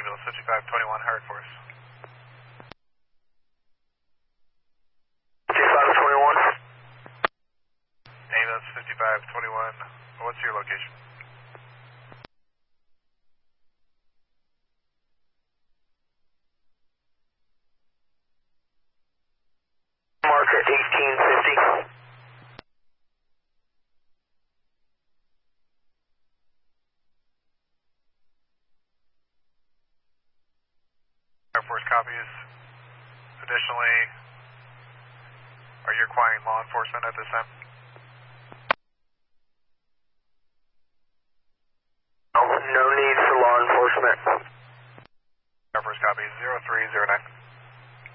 Ambulance 5521, Hard Force. 5521. Ambulance 5521, what's your location? Marker 1850. Air Force copies. Additionally, are you requiring law enforcement at this time?